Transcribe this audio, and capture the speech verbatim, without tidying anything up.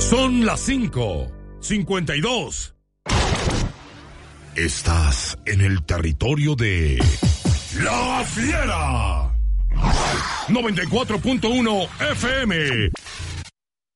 Son las cinco cincuenta y dos. Estás en el territorio de La Fiera. noventa y cuatro punto uno F M.